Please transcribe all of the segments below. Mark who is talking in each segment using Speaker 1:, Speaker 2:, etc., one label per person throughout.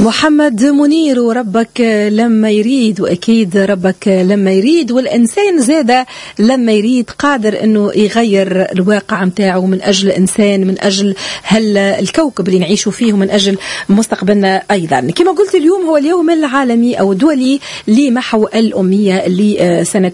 Speaker 1: محمد منير، وربك لما يريد، وأكيد ربك لما يريد، والإنسان زادة لما يريد قادر أنه يغير الواقع متاعه من أجل إنسان، من أجل الكوكب اللي نعيشه فيه، ومن أجل مستقبلنا أيضا. كما قلت اليوم هو اليوم العالمي أو الدولي لمحو الأمية اللي سنة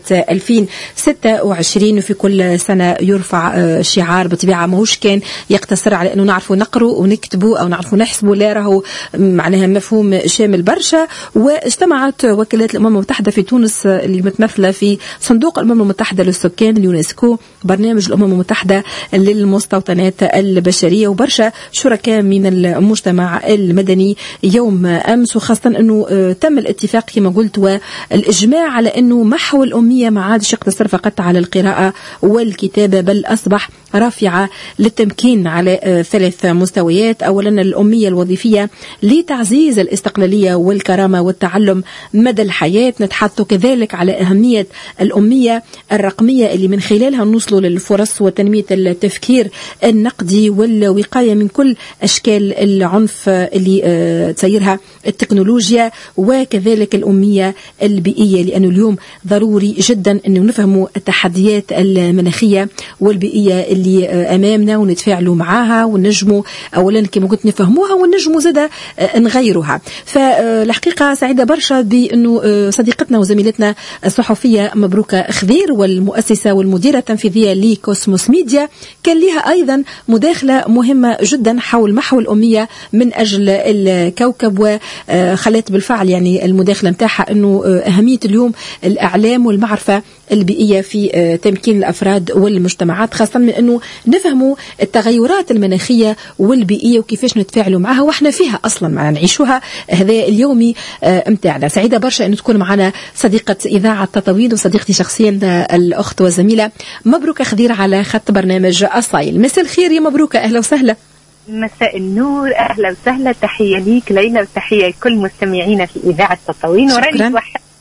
Speaker 1: 2026، وفي كل سنة يرفع شعار بطبيعة ماهوش كان يقتصر على أنه نعرفوا نقروا ونكتبوا أو نعرفوا نحسبوا، لا راهو معناها مفهوم شامل برشا. واجتمعت وكالات الأمم المتحدة في تونس اللي متمثلة في صندوق الأمم المتحدة للسكان اليونسكو، برنامج الأمم المتحدة للمستوطنات البشرية، وبرشا شركاء من المجتمع المدني يوم أمس، وخاصة أنه تم الاتفاق كما قلت والإجماع على أنه محو الأمية ما عادش يقتصر فقط على القراءة والكتابة، بل أصبح رافعة للتمكين على 3 مستويات. أولا الأمية الوظيفية لتعزيز الاستقلالية والكرامة والتعلم مدى الحياة. نتحدث كذلك على أهمية الأمية الرقمية اللي من خلالها نوصلوا للفرص وتنمية التفكير النقدي والوقاية من كل أشكال العنف اللي تسيرها التكنولوجيا. وكذلك الأمية البيئية، لأنه اليوم ضروري جدا أنه نفهموا التحديات المناخية والبيئية اللي أمامنا ونتفاعلوا معها، ونجموا أولا كما قلت نفهموها ونجموا زادة نغيرها. فالحقيقة سعيدة برشا بأنه صديقتنا وزميلتنا الصحفية مبروكة خضير والمؤسسة والمديرة التنفيذية لكوسموس ميديا كان لها أيضا مداخلة مهمة جدا حول محو الأمية من أجل الكوكب، وخلت بالفعل يعني المداخلة متاعها أنه أهمية اليوم الإعلام والمعرفة البيئية في تمكين الأفراد والمجتمعات، خاصة من أنه نفهموا التغيرات المناخية والبيئية وكيفاش نتفاعلوا معها وإحنا فيها أصلا معنا نعيشوها. هذا اليومي متاعنا. سعيدة برشا أن تكون معنا صديقة إذاعة تطاوين وصديقتي شخصيا الأخت والزميلة مبروكة خضير على خط برنامج الصايل. مساء الخير يا مبروكة، أهلا وسهلا.
Speaker 2: مساء النور، أهلا وسهلا، تحية ليك ليلى وتحية لكل مستمعينا في إذاعة تطاوين.
Speaker 1: وراني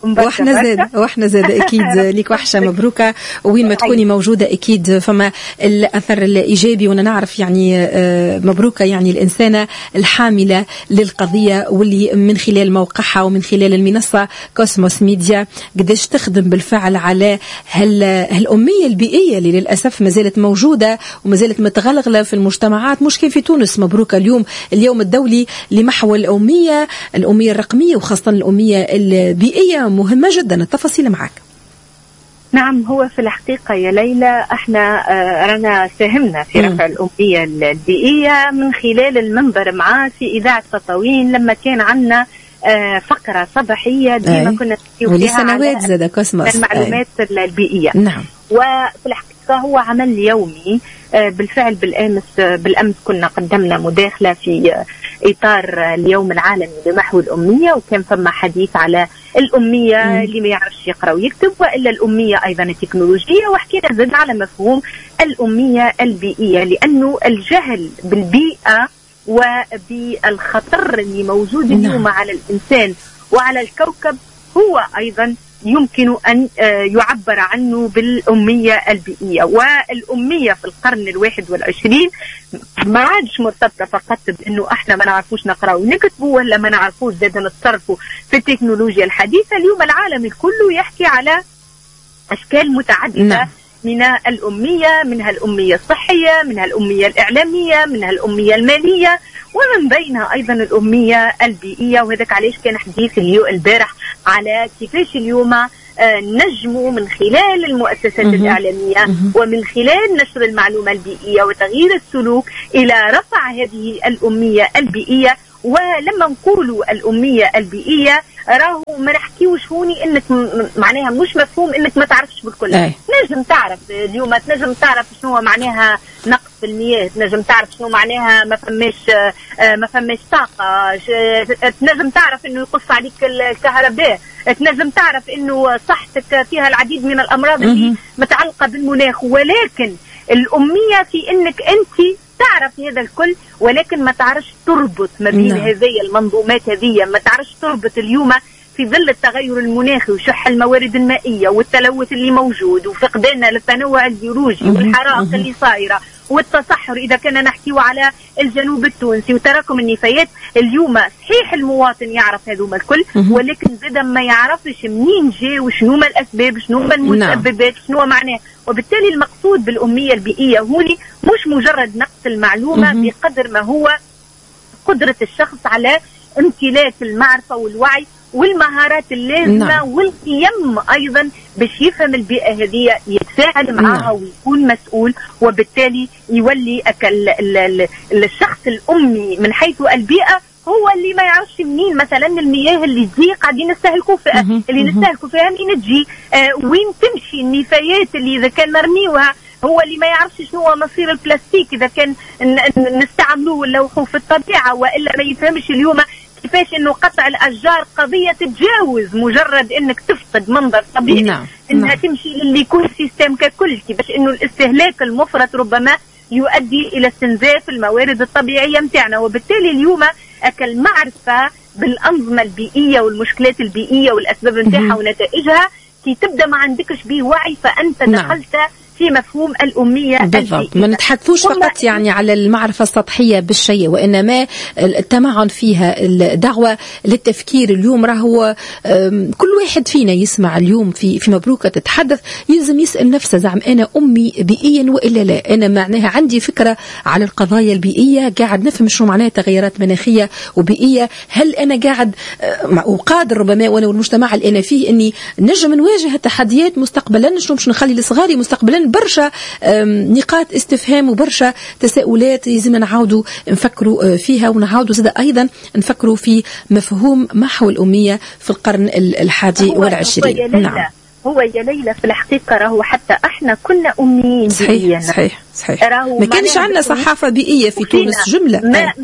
Speaker 1: واحنا زاد اكيد ليك وحشه مبروكه، وين ما تكوني موجوده اكيد فما الاثر الايجابي. وانا نعرف يعني مبروكه يعني الانسانه الحامله للقضيه، واللي من خلال موقعها ومن خلال المنصه كوسموس ميديا قداش تخدم بالفعل على هالاميه البيئيه اللي للاسف ما زالت موجوده وما زالت متغلغله في المجتمعات، مش كيف في تونس. مبروكه اليوم الدولي لمحو الاميه الرقميه، وخاصه الاميه البيئيه مهمة جدا. التفاصيل معك.
Speaker 2: نعم، هو في الحقيقة يا ليلى احنا رانا ساهمنا في رفع الأمية البيئية من خلال المنبر معاه في إذاعة تطاوين، لما كان عندنا فقرة صباحية ديما كنا نحكيو فيها
Speaker 1: سنوات زاد كوسموس
Speaker 2: المعلومات البيئية.
Speaker 1: نعم.
Speaker 2: وفي الحقيقة هو عمل يومي بالفعل. بالأمس كنا قدمنا مداخلة في إطار اليوم العالمي لمحو الأمية، وكان فما حديث على الأمية اللي ما يعرفش يقرأ ويكتب، وإلا الأمية أيضا التكنولوجية، وحكينا زاد على مفهوم الأمية البيئية، لأنه الجهل بالبيئة وبالخطر اللي موجود اليوم على الإنسان وعلى الكوكب هو أيضا يمكن أن يعبر عنه بالأمية البيئية. والأمية في القرن 21 ما عادش مرتبطة فقط بأنه احنا ما نعرفوش نقرأ ونكتبوا ولا ما نعرفوش زاد نتصرفوا في التكنولوجيا الحديثة. اليوم العالم كله يحكي على أشكال متعددة من الأمية، منها الأمية الصحية، منها الأمية الإعلامية، منها الأمية المالية، ومن بينها أيضا الأمية البيئية. وهذاك علاش كان حديث البارح على كيفاش اليوم نجموا من خلال المؤسسات الإعلامية ومن خلال نشر المعلومة البيئية وتغيير السلوك إلى رفع هذه الأمية البيئية. ولما نقولوا الأمية البيئية راهو ما نحكيوش هوني انك معناها مش مفهوم انك ما تعرفش بالكل. نجم تعرف اليوم، تنجم تعرف شنو معناها نقص في المياه، تنجم تعرف شنو معناها ما فماش طاقة، تنجم تعرف انه يقص عليك الكهرباء، تنجم تعرف انه صحتك فيها العديد من الامراض اللي متعلقة بالمناخ. ولكن الأمية في انك انت تعرف هذا الكل ولكن ما تعرفش تربط ما بين هذه المنظومات هذه، ما تعرفش تربط اليوم في ظل التغير المناخي وشح الموارد المائية والتلوث اللي موجود وفقداننا للتنوع البيولوجي والحرائق اللي صايرة والتصحر إذا كنا نحكيه على الجنوب التونسي وتراكم النفايات. اليوم صحيح المواطن يعرف هذوما الكل، ولكن زادا ما يعرفش منين جاء وشنو ما الأسباب، شنو ما المسببات، شنو معناه. وبالتالي المقصود بالأمية البيئية هوني مش مجرد نقص المعلومة بقدر ما هو قدرة الشخص على امتلاك المعرفة والوعي والمهارات اللازمة والقيم أيضا باش يفهم البيئة هذه، يتفاعل معها ويكون مسؤول. وبالتالي يولي الشخص الأمي من حيث البيئة هو اللي ما يعرفش منين مثلا المياه اللي تجي قاعدين نستهلكوا فيها، اللي نستهلكوا فيها منين تجي، وين تمشي النفايات اللي إذا كان نرميوها، هو اللي ما يعرفش شنو هو مصير البلاستيك إذا كان نستعملوه ونلوحوه في الطبيعة، وإلا ما يفهمش اليوم كيفاش انه قطع الاشجار قضيه تتجاوز مجرد انك تفقد منظر طبيعي، انها تمشي لليكون سيستم ككل، كيفاش انه الاستهلاك المفرط ربما يؤدي الى استنزاف الموارد الطبيعيه متاعنا. وبالتالي اليوم المعرفه بالانظمه البيئيه والمشكلات البيئيه والاسباب نتاعها ونتائجها كي تبدا ما عندكش به وعي فانت دخلت في مفهوم الأمية
Speaker 1: بالضبط. ما نتحدثوش فقط يعني على المعرفة السطحية بالشيء، وإنما التمعن فيها، الدعوة للتفكير. اليوم راهو كل واحد فينا يسمع اليوم في مبروكة تتحدث يلزم يسأل نفسه زعم أنا أمي بيئيا وإلا لا؟ أنا معناها عندي فكرة على القضايا البيئية، قاعد نفهم شو معناها تغيرات مناخية وبيئية، هل أنا قاعد وقادر ربما وأنا والمجتمع اللي أنا فيه أني نجم نواجه التحديات مستقبلا؟ شنو باش نخلي لصغاري مستقبلا؟ برشا نقاط استفهام وبرشا تساؤلات يلزمنا نعاودوا نفكروا فيها، ونعاودوا زاد أيضا نفكروا في مفهوم محو الأمية في القرن الحادي والعشرين.
Speaker 2: نعم هو يا ليلى في الحقيقة راهو حتى احنا كنا أميين بيئيا.
Speaker 1: صحيح ما كانش عندنا صحافة بيئية في تونس جملة.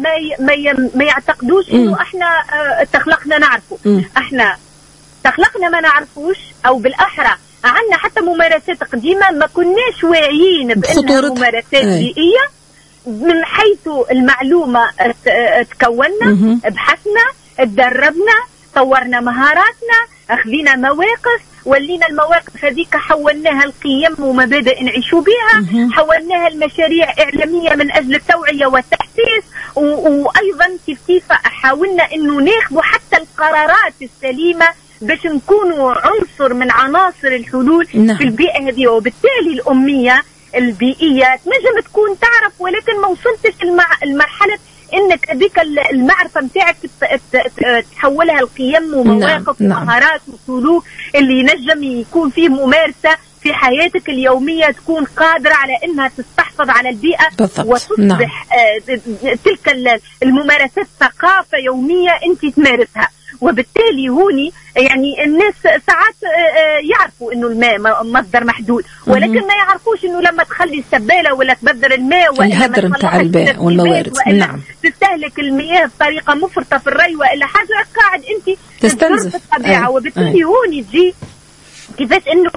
Speaker 2: ما يعتقدوش انه احنا تخلقنا نعرفه، احنا تخلقنا ما نعرفوش، او بالأحرى عندنا حتى ممارسات قديمة ما كناش واعيين بأنها ممارسات بيئية. من حيث المعلومة تكوننا، بحثنا، تدربنا، طورنا مهاراتنا، أخذنا مواقف، ولينا المواقف هذيك حولناها القيم ومبادئ نعيشوا بها، حولناها المشاريع إعلامية من أجل التوعية والتحسيس، وأيضا كيف حاولنا أنه ناخذ حتى القرارات السليمة باش نكونوا عنصر من عناصر الحلول في البيئة هذه. وبالتالي الأمية البيئية تنجم تكون تعرف ولكن ما وصلتش المرحلة انك هذيك المعرفة متاعك تحولها القيم ومواقف ومهارات وسلوك اللي ينجم يكون فيه ممارسة في حياتك اليومية، تكون قادرة على انها تستحفظ على البيئة وتصبح تلك الممارسات ثقافة يومية انت تمارسها. وبالتالي هوني يعني الناس ساعات يعرفوا انه الماء مصدر محدود، ولكن ما يعرفوش انه لما تخلي السبالة ولا تبذر الماء ولا
Speaker 1: الهدر نتاع الماء والموارد
Speaker 2: تستهلك المياه بطريقة مفرطة في الري والا حاجة قاعد انت
Speaker 1: تستنزف
Speaker 2: الطبيعة. وبالتالي هوني تجي كيفاش انه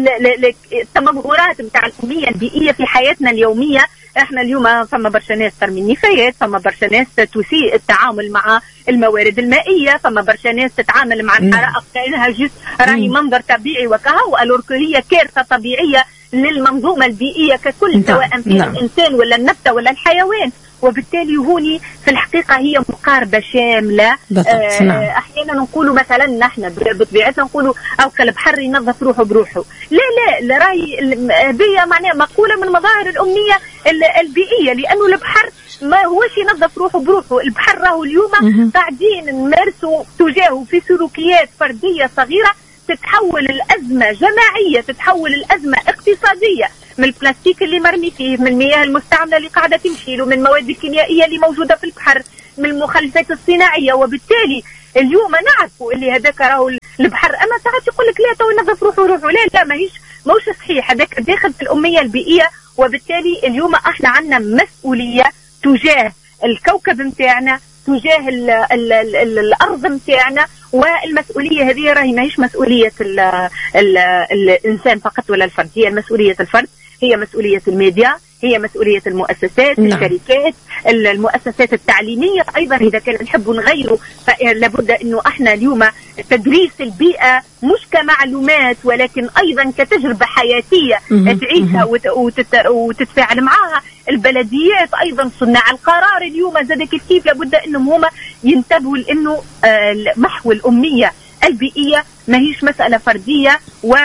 Speaker 2: التمظهرات نتاع الأمية البيئية في حياتنا اليومية. احنا اليوم فما برشا ناس ترمي النفايات، فما برشا ناس تسيء التعامل مع الموارد المائية، فما برشا ناس تتعامل مع الحرائق كأنها جزء راهي منظر طبيعي وكهو، الورك هي كارثة طبيعية للمنظومة البيئية ككل، سواء في الإنسان ولا النبتة ولا الحيوان. وبالتالي هوني في الحقيقة هي مقاربة شاملة. أحيانا نقولوا مثلا نحن بطبيعتنا نقولوا أو كالبحر ينظف روحه بروحه، لا راهي هذه معناها مقولة من مظاهر الأمية البيئية، لأنه البحر ما هوش ينظف روحه بروحه. البحر راهو اليوم قاعدين نمارسوا تجاهه في سلوكيات فردية صغيرة تتحول الأزمة جماعية، تتحول الأزمة اقتصادية، من البلاستيك اللي مرمي فيه، من المياه المستعملة اللي قاعدة تمشي له، من المواد الكيميائية اللي موجودة في البحر، من المخلفات الصناعية. وبالتالي اليوم نعرفوا اللي هذاك راهو البحر، أما ساعات يقول لك لا تو ينظف روحه لا ماهوش صحيح، هذاك داخل في الأمية البيئية. وبالتالي اليوم احنا عندنا مسؤولية تجاه الكوكب متاعنا، تجاه الأرض متاعنا، والمسؤولية هذه راهي ماهيش مسؤولية الإنسان فقط ولا الفرد، هي مسؤولية الفرد، هي مسؤولية الميديا، هي مسؤولية المؤسسات، الشركات، المؤسسات التعليمية أيضا. إذا كان نحب نغيره فلابد أنه احنا اليوم تدريس البيئة مش كمعلومات ولكن أيضا كتجربة حياتية تعيشها وتتفاعل معها. البلديات أيضا صناع القرار اليوم زاد كيف لابد أنهم هما ينتبهوا لأنه محو الأمية البيئية ما هيش مسألة فردية،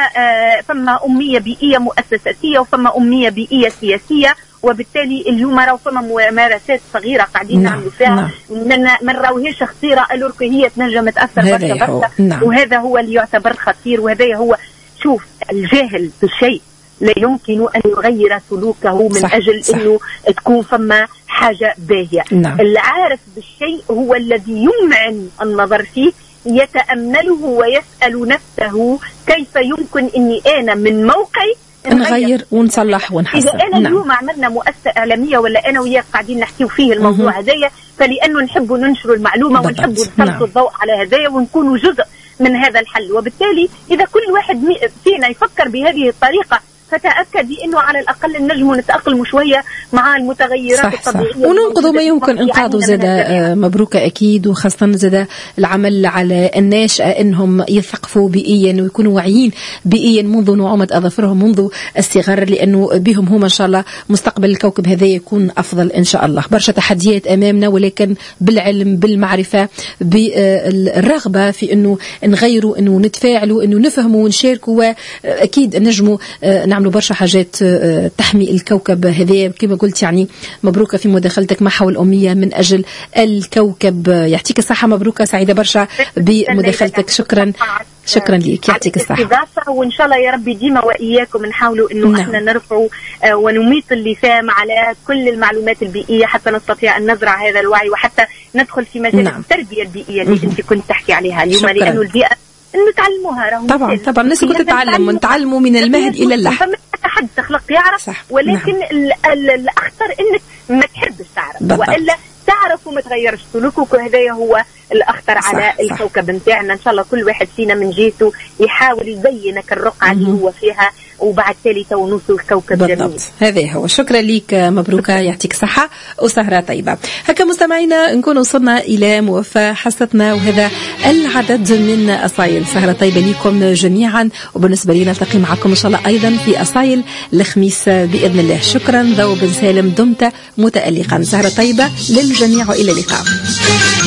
Speaker 2: وفما أمية بيئية مؤسساتية وفما أمية بيئية سياسية. وبالتالي اليوم راهو فما ممارسات صغيرة قاعدين نعملوا فيها ما نراوهاش خطيرة الورك هي تنجم تأثر برشا. وهذا هو اللي يعتبر خطير. وهذا هو شوف الجاهل بالشيء لا يمكن أن يغير سلوكه من أجل أنه تكون فما حاجة باهية. العارف بالشيء هو الذي يمعن النظر فيه، يتأمله ويسأل نفسه كيف يمكن أني أنا من موقعي
Speaker 1: نغير ونصلح ونحسن.
Speaker 2: إذا أنا اليوم عملنا مؤسسة إعلامية ولا أنا وياك قاعدين نحكيو فيه الموضوع هذايا فلأنه نحب ننشر المعلومة ونحب نسلط الضوء على هذايا ونكون جزء من هذا الحل. وبالتالي إذا كل واحد فينا يفكر بهذه الطريقة فتأكدي أنه على الأقل نجم نتأقلم شوية مع المتغيرات الطبيعية
Speaker 1: وننقذوا ما يمكن إنقاذه. زادة مبروكة أكيد، وخاصة زادة العمل على الناشئة أنهم يثقفوا بيئيا ويكونوا واعيين بيئيا منذ نعومة أظافرهم منذ الصغر، لأنه بهم هم إن شاء الله مستقبل الكوكب هذا يكون أفضل إن شاء الله. برشا تحديات أمامنا ولكن بالعلم بالمعرفة بالرغبة في أنه نغيروا أنه نتفاعلوا أنه نفهموا ونشاركوا، وأكيد نجموا نعملوا برشا حاجات تحمي الكوكب هذا كما قلت. يعني مبروكة في مداخلتك محو الأمية من أجل الكوكب. يعطيك الصحة مبروكة، سعيدة برشا بمداخلتك. شكرا لك، يعطيك الصحة.
Speaker 2: وإن شاء الله يا ربي ديما وإياكم نحاولوا إنه احنا نرفعوا ونميط اللسان على كل المعلومات البيئية حتى نستطيع أن نزرع هذا الوعي وحتى ندخل في مجال التربية البيئية اللي أنت كنت تحكي عليها اليوم. لأنه البيئة نتعلموها
Speaker 1: طبعا الناس كنت تتعلم ونتعلموا من المهد إلى اللحد.
Speaker 2: حد تخلق يعرف ولكن الأخطر إنك ما تحبش تعرف وإلا تعرف وما تغيرش سلوكك، وهذا هو الأخطر على الكوكب نتاعنا. إن شاء الله كل واحد فينا من جهته يحاول يزينك الرقعة اللي هو فيها وبعد ذلك ونوصل الكوكب جميل.
Speaker 1: هذا هو. شكرا لك مبروكة، يعطيك صحة وسهرة طيبة. هكا مستمعينا نكون وصلنا إلى موفى حصتنا وهذا العدد من أصايل. سهرة طيبة لكم جميعا، وبالنسبة لي نلتقي معكم إن شاء الله أيضا في أصايل الخميس بإذن الله. شكرا ذو بن سالم، دمت متألقا. سهرة طيبة للجميع وإلى اللقاء.